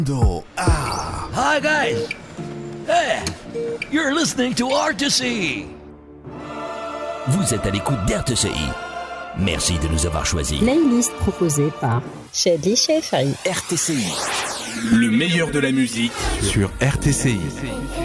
Hi guys! Hey! You're listening to RTCI! Vous êtes à l'écoute d'RTCI. Merci de nous avoir choisis. Playlist proposée par Shadley Shefari. RTCI. Le meilleur de la musique sur RTCI.